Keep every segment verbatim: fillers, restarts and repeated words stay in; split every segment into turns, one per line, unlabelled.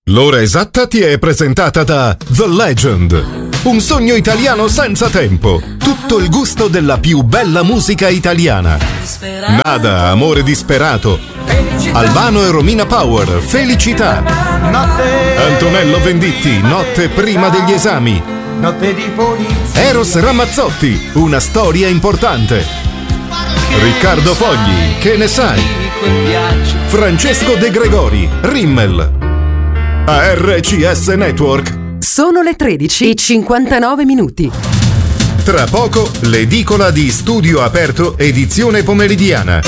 L'ora esatta ti è presentata da The Legend. Un sogno italiano senza tempo. Tutto il gusto della più bella musica italiana. Nada, amore disperato. Albano e Romina Power, Felicità. Antonello Venditti, Notte prima degli esami. Eros Ramazzotti, Una storia importante. Riccardo Fogli, Che ne sai? Francesco De Gregori, Rimmel. A R C S Network.
Sono le tredici e cinquantanove minuti.
Tra poco l'edicola di Studio Aperto edizione pomeridiana.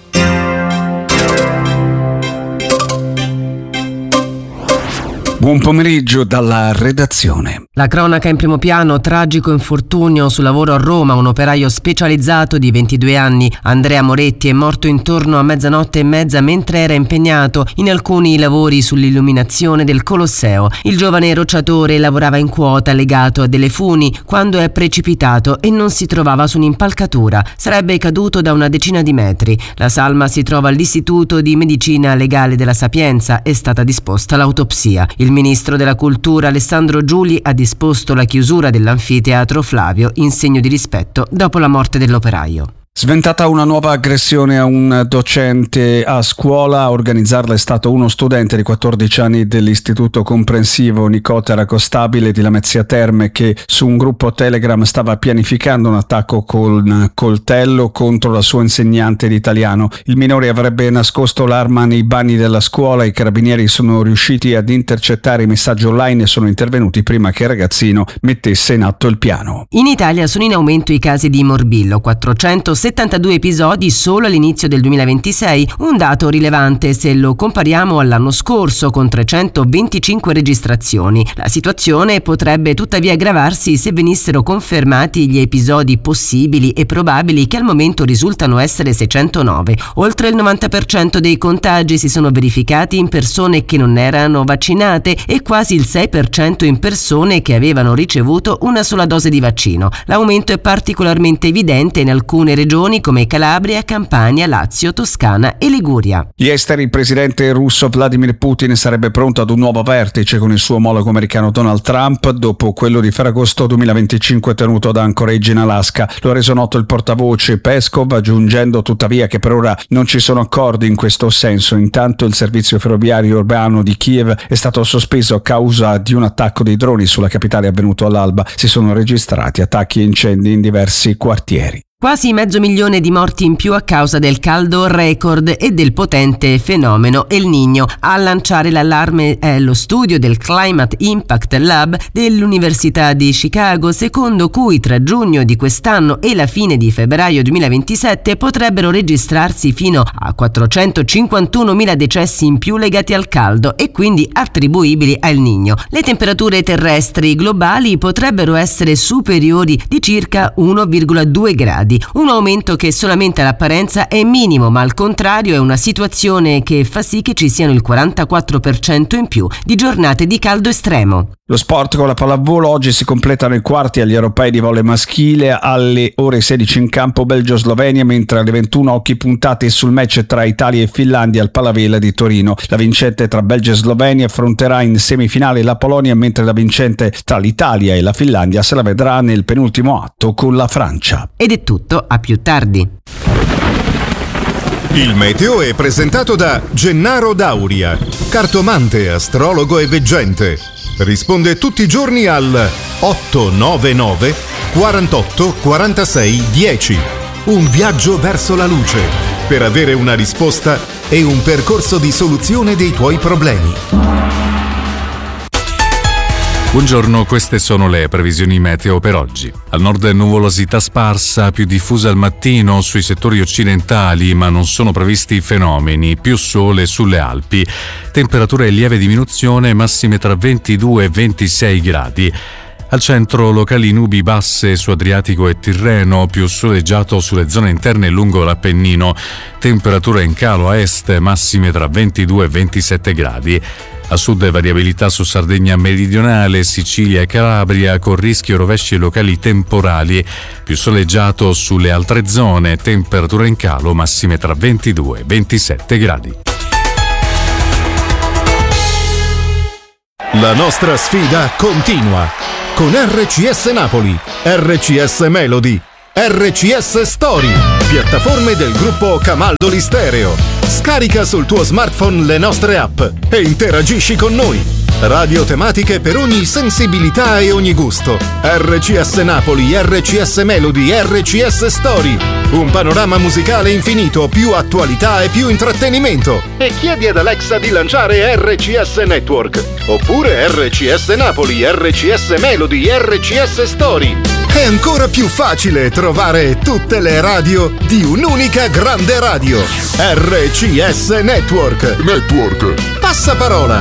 Buon pomeriggio dalla redazione.
La cronaca in primo piano, tragico infortunio sul lavoro a Roma. Un operaio specializzato di ventidue anni, Andrea Moretti, è morto intorno a mezzanotte e mezza mentre era impegnato in alcuni lavori sull'illuminazione del Colosseo. Il giovane rocciatore lavorava in quota legato a delle funi quando è precipitato e non si trovava su un'impalcatura. Sarebbe caduto da una decina di metri. La salma si trova all'Istituto di Medicina Legale della Sapienza. È stata disposta l'autopsia. Il ministro della Cultura Alessandro Giuli ha disposto la chiusura dell'anfiteatro Flavio in segno di rispetto dopo la morte dell'operaio.
Sventata una nuova aggressione a un docente a scuola. A organizzarla è stato uno studente di quattordici anni dell'istituto comprensivo Nicotera Costabile di Lamezia Terme, che su un gruppo Telegram stava pianificando un attacco con coltello contro la sua insegnante di italiano. Il minore avrebbe nascosto l'arma nei bagni della scuola. I carabinieri sono riusciti ad intercettare i messaggi online e sono intervenuti prima che il ragazzino mettesse in atto il piano.
In Italia sono in aumento i casi di morbillo, quattrocentosettantadue episodi solo all'inizio del duemilaventisei, un dato rilevante se lo compariamo all'anno scorso con trecentoventicinque registrazioni. La situazione potrebbe tuttavia aggravarsi se venissero confermati gli episodi possibili e probabili, che al momento risultano essere seicentonove. Oltre il novanta per cento dei contagi si sono verificati in persone che non erano vaccinate e quasi il sei per cento in persone che avevano ricevuto una sola dose di vaccino. L'aumento è particolarmente evidente in alcune regioni come Calabria, Campania, Lazio, Toscana e Liguria.
Gli esteri, il presidente russo Vladimir Putin sarebbe pronto ad un nuovo vertice con il suo omologo americano Donald Trump dopo quello di Ferragosto duemilaventicinque tenuto ad Anchorage in Alaska. Lo ha reso noto il portavoce Peskov, aggiungendo tuttavia che per ora non ci sono accordi in questo senso. Intanto il servizio ferroviario urbano di Kiev è stato sospeso a causa di un attacco dei droni sulla capitale avvenuto all'alba. Si sono registrati attacchi e incendi in diversi quartieri.
Quasi mezzo milione di morti in più a causa del caldo record e del potente fenomeno El Niño. A lanciare l'allarme è lo studio del Climate Impact Lab dell'Università di Chicago, secondo cui tra giugno di quest'anno e la fine di febbraio duemilaventisette potrebbero registrarsi fino a quattrocentocinquantunomila decessi in più legati al caldo e quindi attribuibili a El Niño. Le temperature terrestri globali potrebbero essere superiori di circa uno virgola due gradi. Un aumento che solamente all'apparenza è minimo, ma al contrario è una situazione che fa sì che ci siano il quarantaquattro per cento in più di giornate di caldo estremo.
Lo sport con la pallavolo. Oggi si completano i quarti agli europei di volley maschile. Alle ore sedici in campo Belgio-Slovenia, mentre alle ventuno occhi puntati sul match tra Italia e Finlandia al Palavela di Torino. La vincente tra Belgio e Slovenia affronterà in semifinale la Polonia, mentre la vincente tra l'Italia e la Finlandia se la vedrà nel penultimo atto con la Francia.
Ed è tutto, a più tardi.
Il meteo è presentato da Gennaro Dauria, cartomante, astrologo e veggente. Risponde tutti i giorni al otto nove nove quarantotto quarantasei dieci. Un viaggio verso la luce per avere una risposta e un percorso di soluzione dei tuoi problemi.
Buongiorno, queste sono le previsioni meteo per oggi. Al nord nuvolosità sparsa, più diffusa al mattino sui settori occidentali, ma non sono previsti fenomeni, più sole sulle Alpi. Temperature in lieve diminuzione, massime tra ventidue e ventisei gradi. Al centro locali nubi basse su Adriatico e Tirreno, più soleggiato sulle zone interne lungo l'Appennino. Temperature in calo a est, massime tra ventidue e ventisette gradi. A sud variabilità su Sardegna meridionale, Sicilia e Calabria, con rischio rovesci locali temporali. Più soleggiato sulle altre zone, temperature in calo, massime tra ventidue e ventisette gradi.
La nostra sfida continua con R C S Napoli, R C S Melody, R C S Story, piattaforme del gruppo Camaldoli Stereo. Scarica sul tuo smartphone le nostre app e interagisci con noi. Radio tematiche per ogni sensibilità e ogni gusto. R C S Napoli, R C S Melody, R C S Story. Un panorama musicale infinito, più attualità e più intrattenimento. E chiedi ad Alexa di lanciare R C S Network. Oppure R C S Napoli, R C S Melody, R C S Story. È ancora più facile trovare tutte le radio di un'unica grande radio. R C S Network.
Network.
Passaparola.